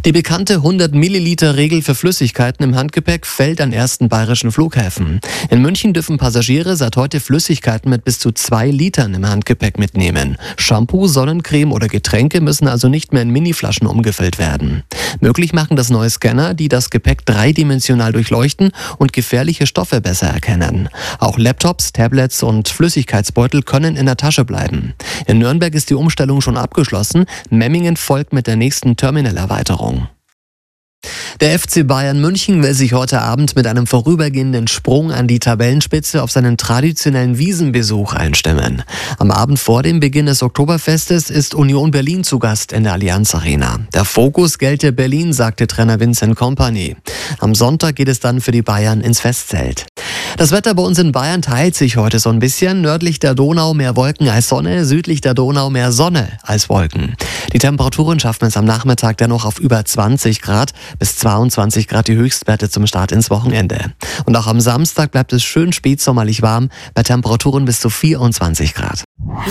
Die bekannte 100-Milliliter-Regel für Flüssigkeiten im Handgepäck fällt an ersten bayerischen Flughäfen. In München dürfen Passagiere seit heute Flüssigkeiten mit bis zu 2 Litern im Handgepäck mitnehmen. Shampoo, Sonnencreme oder Getränke müssen also nicht mehr in Miniflaschen umgefüllt werden. Möglich machen das neue Scanner, die das Gepäck dreidimensional durchleuchten und gefährliche Stoffe besser erkennen. Auch Laptops, Tablets und Flüssigkeitsbeutel können in der Tasche bleiben. In Nürnberg ist die Umstellung schon abgeschlossen. Memmingen folgt mit der nächsten Terminalerweiterung. Der FC Bayern München will sich heute Abend mit einem vorübergehenden Sprung an die Tabellenspitze auf seinen traditionellen Wiesenbesuch einstimmen. Am Abend vor dem Beginn des Oktoberfestes ist Union Berlin zu Gast in der Allianz Arena. Der Fokus gelte Berlin, sagte Trainer Vincent Kompany. Am Sonntag geht es dann für die Bayern ins Festzelt. Das Wetter bei uns in Bayern teilt sich heute so ein bisschen. Nördlich der Donau mehr Wolken als Sonne, südlich der Donau mehr Sonne als Wolken. Die Temperaturen schaffen es am Nachmittag dennoch auf über 20 Grad, bis 22 Grad die Höchstwerte zum Start ins Wochenende. Und auch am Samstag bleibt es schön spätsommerlich warm, bei Temperaturen bis zu 24 Grad.